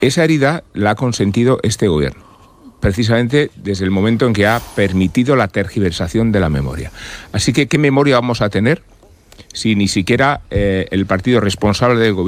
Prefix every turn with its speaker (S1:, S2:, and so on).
S1: Esa herida la ha consentido este gobierno, precisamente desde el momento en que ha permitido la tergiversación de la memoria. Así que, ¿qué memoria vamos a tener si ni siquiera el partido responsable del gobierno